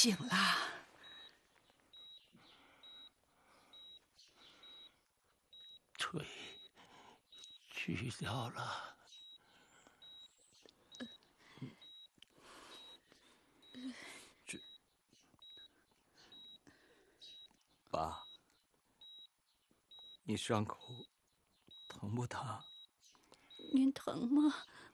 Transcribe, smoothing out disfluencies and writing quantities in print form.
醒了。 腿锯掉了。 爸，你伤口疼不疼？ 您疼吗？